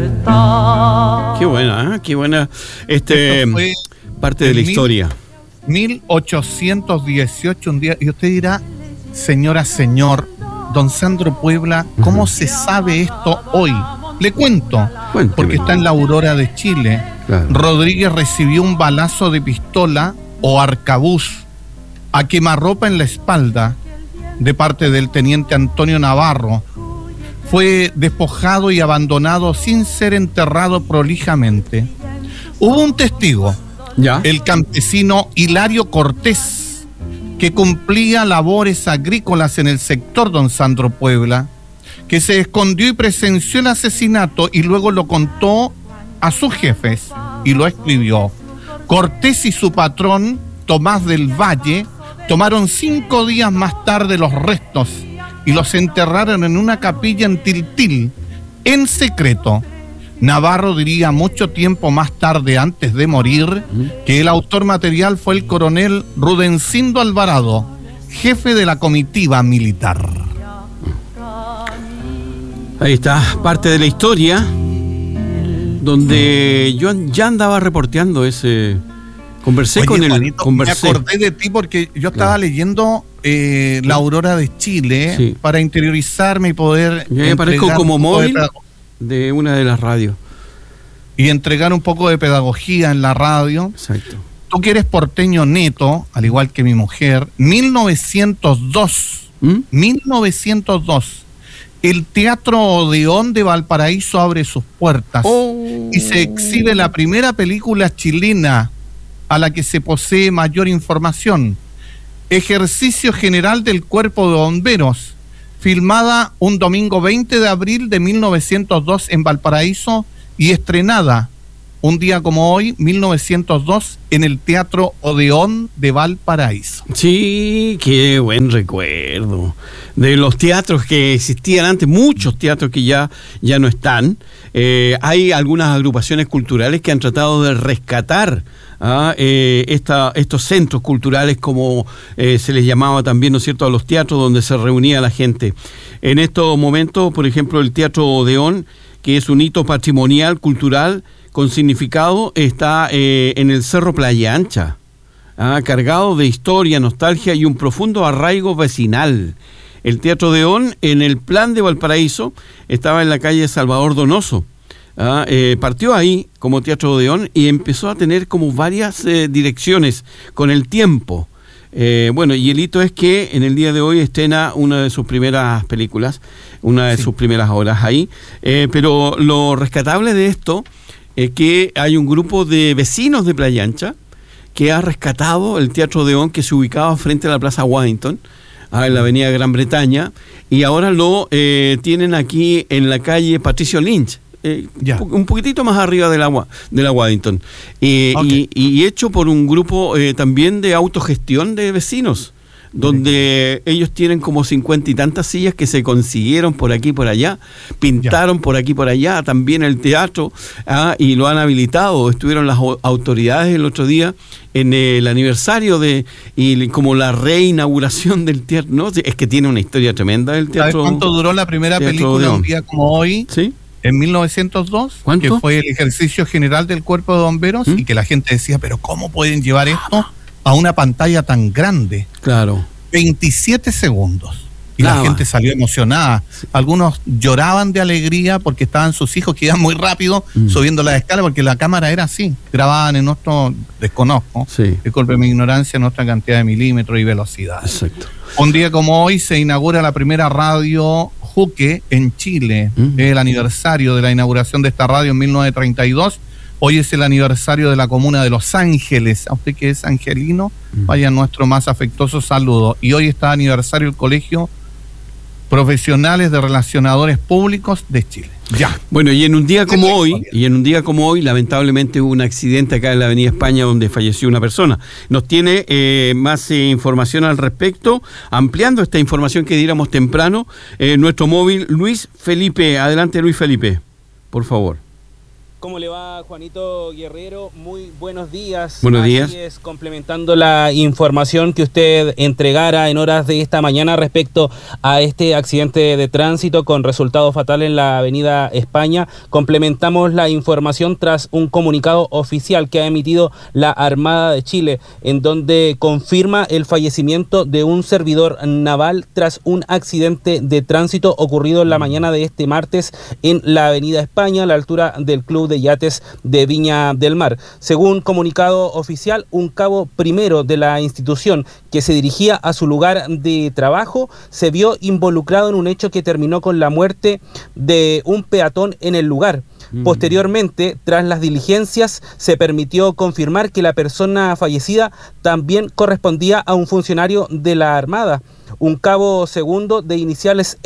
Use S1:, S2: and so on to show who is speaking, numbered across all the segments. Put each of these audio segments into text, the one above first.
S1: libertad.
S2: Qué buena, ¿eh? Qué buena parte de la historia.
S3: 1818, un día, y usted dirá, señora, señor, don Sandro Puebla, ¿cómo se sabe esto hoy? Le cuento,
S2: Cuénteme.
S3: porque está en la Aurora de Chile.
S2: Claro.
S3: Rodríguez recibió un balazo de pistola o arcabuz a quemarropa en la espalda de parte del teniente Antonio Navarro. Fue despojado y abandonado sin ser enterrado prolijamente. Hubo un testigo,
S2: ¿Ya?
S3: el campesino Hilario Cortés, que cumplía labores agrícolas en el sector don Sandro Puebla, que se escondió y presenció el asesinato y luego lo contó a sus jefes y lo escribió. Cortés y su patrón, Tomás del Valle, tomaron 5 días más tarde los restos y los enterraron en una capilla en Tiltil, en secreto. Navarro diría mucho tiempo más tarde, antes de morir, que el autor material fue el coronel Rudencindo Alvarado, jefe de la comitiva militar.
S2: Ahí está, parte de la historia, donde yo ya andaba reporteando ese... Conversé.
S3: Oye,
S2: con él.
S3: Juanito, me acordé de ti porque yo estaba leyendo La Aurora de Chile,
S2: sí,
S3: para interiorizarme y poder...
S2: Yo aparezco como móvil de una de las radios.
S3: Y entregar un poco de pedagogía en la radio.
S2: Exacto.
S3: Tú que eres porteño neto, al igual que mi mujer, 1902, 1902, el Teatro Odeón de Valparaíso abre sus puertas y se exhibe la primera película chilena a la que se posee mayor información, Ejercicio General del Cuerpo de Bomberos, filmada un domingo 20 de abril de 1902 en Valparaíso y estrenada un día como hoy, 1902, en el Teatro Odeón de Valparaíso.
S2: Sí, qué buen recuerdo de los teatros que existían antes, muchos teatros que ya no están. Hay algunas agrupaciones culturales que han tratado de rescatar estos centros culturales, como se les llamaba también, ¿no es cierto?, a los teatros donde se reunía la gente. En estos momentos, por ejemplo, el Teatro Odeón, que es un hito patrimonial cultural con significado, está en el Cerro Playa Ancha, cargado de historia, nostalgia y un profundo arraigo vecinal. El Teatro Odeón, en el plan de Valparaíso, estaba en la calle Salvador Donoso. Partió ahí como Teatro Odeón y empezó a tener como varias direcciones con el tiempo. Bueno, y el hito es que en el día de hoy estrena una de sus primeras películas, una de sus primeras obras ahí. Pero lo rescatable de esto es que hay un grupo de vecinos de Playa Ancha que ha rescatado el Teatro Odeón, que se ubicaba frente a la Plaza Waddington, en la avenida Gran Bretaña, y ahora lo tienen aquí en la calle Patricio Lynch. Un poquitito más arriba de la Waddington, y hecho por un grupo también de autogestión de vecinos, donde ellos tienen como 50 y tantas sillas que se consiguieron por aquí y por allá, pintaron por aquí y por allá también el teatro, y lo han habilitado. Estuvieron las autoridades el otro día en el aniversario y como la reinauguración del teatro, ¿no? Es que tiene una historia tremenda el teatro.
S3: ¿Sabes cuánto duró la primera película un día como hoy?
S2: ¿Sí?
S3: En 1902,
S2: ¿cuánto?
S3: Que fue el Ejercicio General del Cuerpo de Bomberos, y que la gente decía, pero ¿cómo pueden llevar esto a una pantalla tan grande?
S2: Claro.
S3: 27 segundos. Y la gente salió emocionada. Algunos lloraban de alegría porque estaban sus hijos que iban muy rápido subiendo las escalas, porque la cámara era así. Grababan en nuestro, desconozco, disculpe mi ignorancia, nuestra cantidad de milímetros y velocidad.
S2: Exacto.
S3: Un día como hoy se inaugura la primera radio Juque en Chile. Es el aniversario de la inauguración de esta radio en 1932. Hoy es el aniversario de la comuna de Los Ángeles. A usted que es angelino, vaya nuestro más afectuoso saludo. Y hoy está aniversario el Colegio Profesionales de Relacionadores Públicos de Chile. Ya.
S2: Bueno, y en un día como hoy, lamentablemente hubo un accidente acá en la Avenida España donde falleció una persona. Nos tiene más información al respecto, ampliando esta información que diéramos temprano, nuestro móvil Luis Felipe. Adelante, Luis Felipe, por favor.
S1: ¿Cómo le va, Juanito Guerrero? Muy buenos días.
S2: Buenos días.
S1: Así es, complementando la información que usted entregara en horas de esta mañana respecto a este accidente de tránsito con resultado fatal en la avenida España, complementamos la información tras un comunicado oficial que ha emitido la Armada de Chile, en donde confirma el fallecimiento de un servidor naval tras un accidente de tránsito ocurrido en la mañana de este martes en la avenida España, a la altura del Club de Yates de Viña del Mar. Según comunicado oficial, un cabo primero de la institución que se dirigía a su lugar de trabajo se vio involucrado en un hecho que terminó con la muerte de un peatón en el lugar. Posteriormente, tras las diligencias, se permitió confirmar que la persona fallecida también correspondía a un funcionario de la Armada, un cabo segundo de iniciales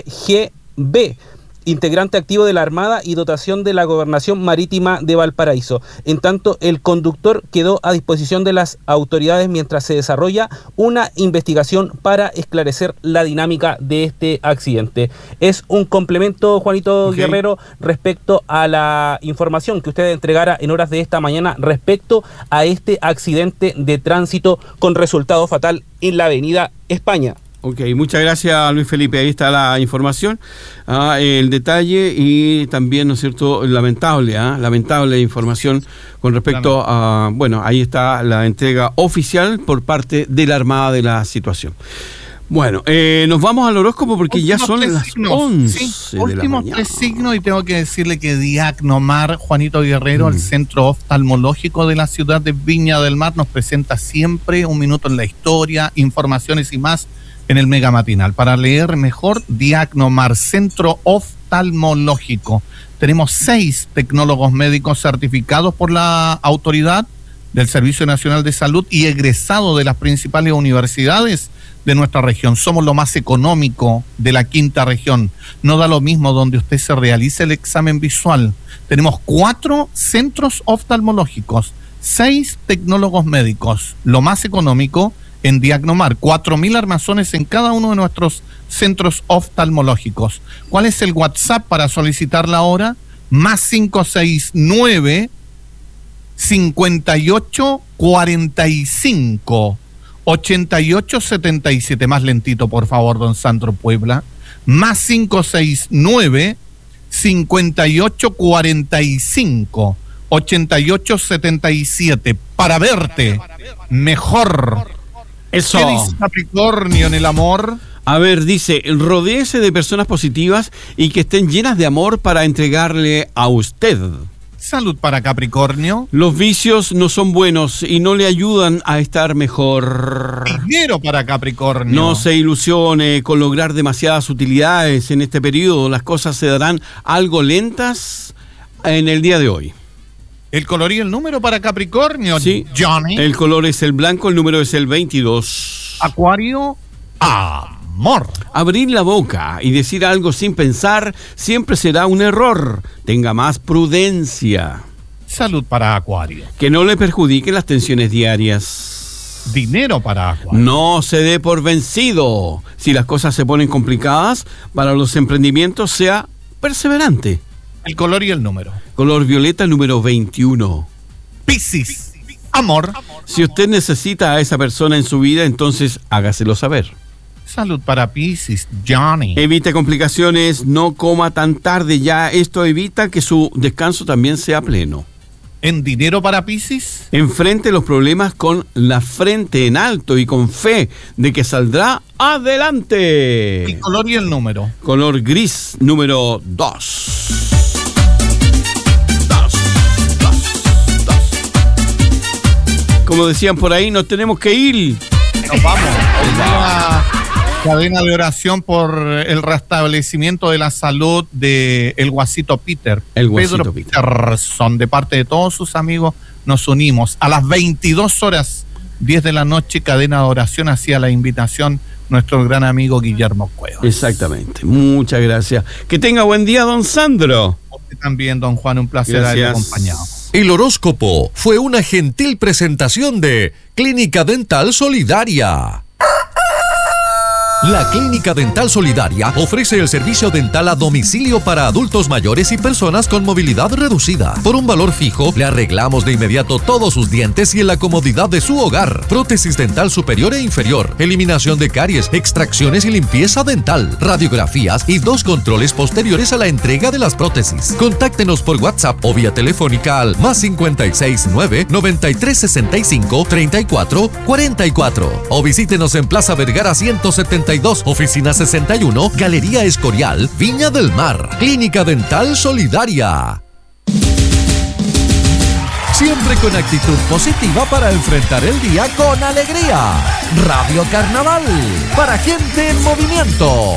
S1: FGB, integrante activo de la Armada y dotación de la Gobernación Marítima de Valparaíso. En tanto, el conductor quedó a disposición de las autoridades mientras se desarrolla una investigación para esclarecer la dinámica de este accidente. Es un complemento, Juanito Guerrero, respecto a la información que usted entregara en horas de esta mañana respecto a este accidente de tránsito con resultado fatal en la avenida España.
S2: Ok, muchas gracias, Luis Felipe. Ahí está la información, el detalle y también, ¿no es cierto?, lamentable información con respecto a, bueno, ahí está la entrega oficial por parte de la Armada de la situación. Bueno, nos vamos al horóscopo porque últimos ya son las 11
S3: sí, últimos 3 signos, y tengo que decirle que Diagnomar, Juanito Guerrero, el centro oftalmológico de la ciudad de Viña del Mar, nos presenta siempre un minuto en la historia, informaciones y más en el Mega Matinal. Para leer mejor, Diagnomar, centro oftalmológico. Tenemos 6 tecnólogos médicos certificados por la autoridad del Servicio Nacional de Salud y egresados de las principales universidades de nuestra región. Somos lo más económico de la quinta región. No da lo mismo donde usted se realice el examen visual. Tenemos 4 centros oftalmológicos, 6 tecnólogos médicos, lo más económico en Diagnomar, 4.000 armazones en cada uno de nuestros centros oftalmológicos. ¿Cuál es el WhatsApp para solicitar la hora? Más 569 58 45 88 77. Más lentito, por favor, don Sandro Puebla. Más 569 58 45 88 77. Para verte mejor.
S2: Eso.
S3: ¿Qué dice Capricornio en el amor?
S2: A ver, dice, rodéese de personas positivas y que estén llenas de amor para entregarle a usted.
S3: Salud para Capricornio.
S2: Los vicios no son buenos y no le ayudan a estar mejor.
S3: Dinero para Capricornio.
S2: No se ilusione con lograr demasiadas utilidades en este periodo. Las cosas se darán algo lentas en el día de hoy.
S3: ¿El color y el número para Capricornio?
S2: Sí,
S3: Johnny.
S2: El color es el blanco, el número es el 22.
S3: Acuario, amor.
S2: Abrir la boca y decir algo sin pensar siempre será un error. Tenga más prudencia.
S3: Salud para Acuario.
S2: Que no le perjudiquen las tensiones diarias.
S3: Dinero para Acuario.
S2: No se dé por vencido. Si las cosas se ponen complicadas, para los emprendimientos sea perseverante.
S3: El color y el número.
S2: Color violeta, número 21.
S3: Piscis, amor.
S2: Si usted necesita a esa persona en su vida, entonces hágaselo saber.
S3: Salud para Piscis, Johnny.
S2: Evite complicaciones, no coma tan tarde ya. Esto evita que su descanso también sea pleno.
S3: En dinero para Piscis.
S2: Enfrente los problemas con la frente en alto y con fe de que saldrá adelante.
S3: El color y el número.
S2: Color gris, número 2. Como decían por ahí, nos tenemos que ir.
S3: Nos vamos. Una cadena de oración por el restablecimiento de la salud de el Guasito Peter.
S2: El Guasito
S3: Pedro
S2: Peter.
S3: Peterson, de parte de todos sus amigos, nos unimos. A las 22 horas, 10 de la noche, cadena de oración, hacía la invitación nuestro gran amigo Guillermo Cuevas.
S2: Exactamente. Muchas gracias. Que tenga buen día, don Sandro.
S3: Usted también, don Juan, un placer haberle acompañado.
S4: El horóscopo fue una gentil presentación de Clínica Dental Solidaria. La Clínica Dental Solidaria ofrece el servicio dental a domicilio para adultos mayores y personas con movilidad reducida. Por un valor fijo, le arreglamos de inmediato todos sus dientes y en la comodidad de su hogar. Prótesis dental superior e inferior, eliminación de caries, extracciones y limpieza dental, radiografías y 2 controles posteriores a la entrega de las prótesis. Contáctenos por WhatsApp o vía telefónica al +56 9 93 65 34 44 o visítenos en Plaza Vergara 172, Oficina 61, Galería Escorial, Viña del Mar. Clínica Dental Solidaria. Siempre con actitud positiva para enfrentar el día con alegría. Radio Carnaval, para gente en movimiento.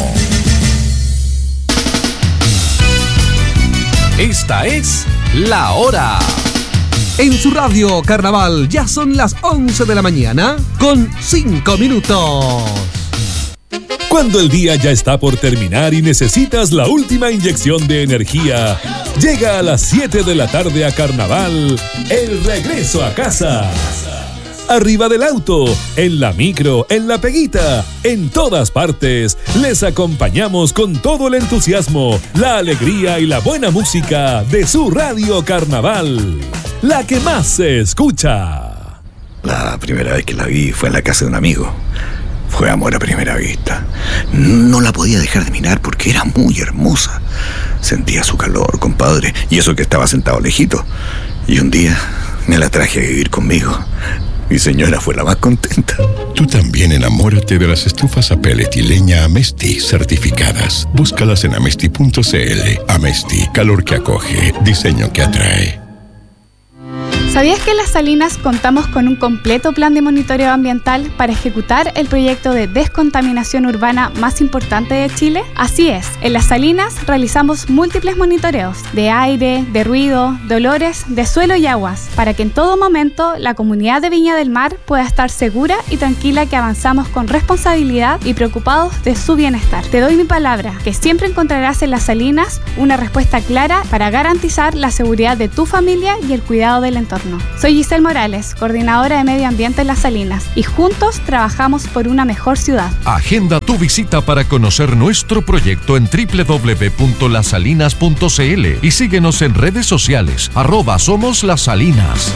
S4: Esta es La Hora.
S5: En su radio Carnaval ya son las 11 de la mañana con 5 minutos.
S6: Cuando el día ya está por terminar y necesitas la última inyección de energía, llega a las 7 de la tarde a Carnaval, el regreso a casa. Arriba del auto, en la micro, en la peguita, en todas partes, les acompañamos con todo el entusiasmo, la alegría y la buena música de su radio Carnaval, la que más se escucha.
S7: La primera vez que la vi fue en la casa de un amigo. Fue amor a primera vista. No la podía dejar de mirar porque era muy hermosa. Sentía su calor, compadre, y eso que estaba sentado lejito. Y un día me la traje a vivir conmigo. Mi señora fue la más contenta.
S8: Tú también enamórate de las estufas a pellet y leña Amesti certificadas. Búscalas en amesti.cl. Amesti, calor que acoge, diseño que atrae.
S9: ¿Sabías que en Las Salinas contamos con un completo plan de monitoreo ambiental para ejecutar el proyecto de descontaminación urbana más importante de Chile? Así es, en Las Salinas realizamos múltiples monitoreos de aire, de ruido, de olores, de suelo y aguas, para que en todo momento la comunidad de Viña del Mar pueda estar segura y tranquila que avanzamos con responsabilidad y preocupados de su bienestar. Te doy mi palabra, que siempre encontrarás en Las Salinas una respuesta clara para garantizar la seguridad de tu familia y el cuidado del entorno. Soy Giselle Morales, coordinadora de Medio Ambiente en Las Salinas, y juntos trabajamos por una mejor ciudad.
S4: Agenda tu visita para conocer nuestro proyecto en www.lasalinas.cl y síguenos en redes sociales, @SomosLasSalinas.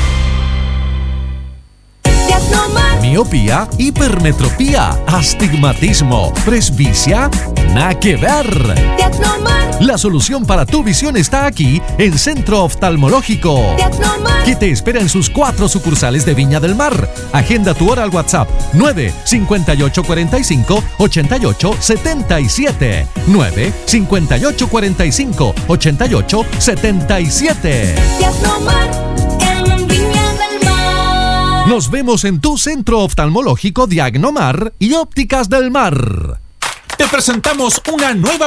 S4: Miopía, hipermetropía, astigmatismo, presbicia, nada que ver. La solución para tu visión está aquí en Centro Oftalmológico, que te espera en sus 4 sucursales de Viña del Mar. Agenda tu hora al WhatsApp 958458877 958458877. Nos vemos en tu Centro Oftalmológico Diagnomar y Ópticas del Mar.
S10: Te presentamos una nueva